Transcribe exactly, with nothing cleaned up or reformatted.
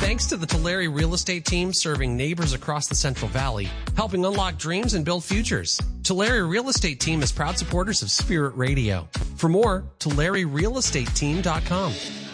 Thanks to the Tulare Real Estate Team serving neighbors across the Central Valley, helping unlock dreams and build futures. Tulare Real Estate Team is proud supporters of Spirit Radio. For more, Tulare Real Estate Team dot com.